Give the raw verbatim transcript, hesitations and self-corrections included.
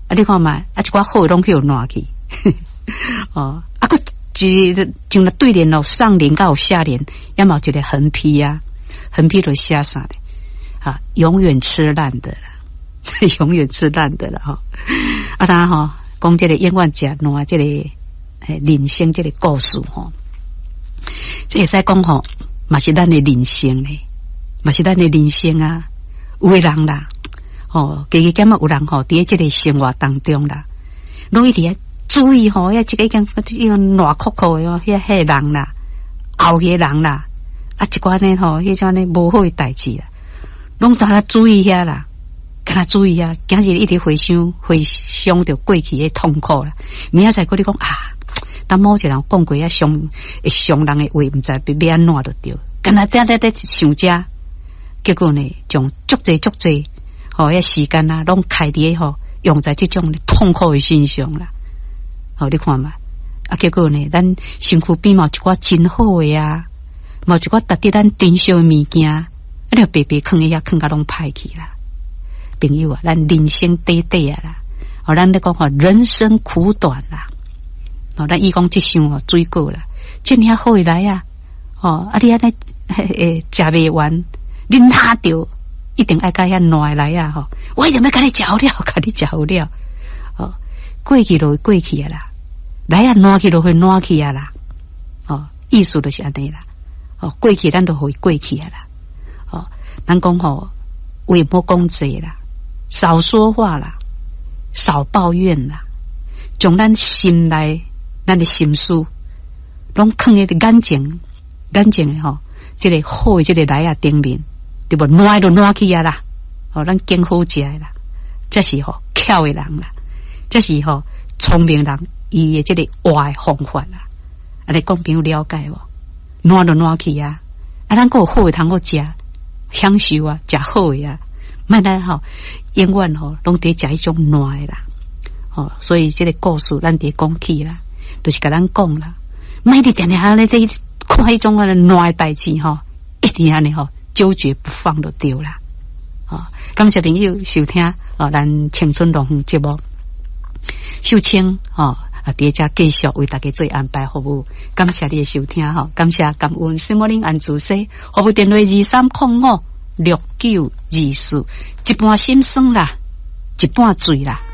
啊，你看嘛，啊，一寡好拢去有烂去，哦，啊，个一像那对联咯，上联甲有下联，要么一个横批啊，横批就写啥的，啊，永远吃烂的啦，永远吃烂的啦，哈，啊，当然哈，讲这个永远食烂，这个诶人生这个故事哈，这会使讲吼，嘛是咱的人生咧，嘛是咱的人生啊，有的人啦。哦，加加减啊，有人吼，伫即个生活当中啦，拢一直注意吼，遐即个讲迄种烂酷酷的哦，遐迄人啦，后个人啦，啊，一寡呢吼，迄种呢无好的代志啦，拢当然注意遐啦，干那注意啊，今日一直回想回想着过去的痛苦啦，明仔载佫你讲啊，当某一个人讲过遐伤会伤人的话，毋知要安怎着着，干那在在在想遮，结果呢，将足济足济。哦，遐时间啊，拢开伫吼，用在这种痛苦的身上啦。哦，你看嘛，啊，结果呢，咱身躯边嘛一寡真好的啊，嘛一寡值得咱珍惜的物件，啊，你白白囥喺遐囥甲拢歹去啦。朋友啊，咱人生短短啊啦，哦，咱咧讲吼，人生苦短啦。哦，咱伊讲即箱哦，水果啦，这尔好会来啊，哦，啊，你安尼诶食袂完，你哪着？一定爱甲遐烂来啊！吼，我一定要甲你食好了，甲你食好了。哦，过去就会过去啊啦，来啊烂去就会烂去啊啦。哦，意思就是安尼啦。哦，过去咱都会过去啊啦。哦，咱讲吼，话莫讲济啦，少说话啦，少抱怨啦，将咱心内咱的心思，拢放喺个眼睛，眼睛诶吼，即个好诶，即个来啊顶面。对不？烂就烂去啊啦！哦，咱更好食的啦，这是吼巧的人啦，这是吼聪明人伊的这个活的方法啦。啊，你讲朋友了解无？烂就烂去啊！啊，咱个有好的通好食，享受啊，食好的啊，慢咱吼永远吼拢得食一种烂的啦。哦，所以这个故事咱得讲起啦，就是甲咱讲啦，卖你定定安尼在看迄种啊烂的代志吼，一定安尼吼。纠结不放就对啦，哦，感谢朋友收听哦，咱青春龙凤节目，秀清哦，啊，伫遮继续为大家做安排服务，感谢你的收听哈，感谢感恩新摩林安主席，服务电话二三零五六九二四，一半心酸啦，一半醉啦。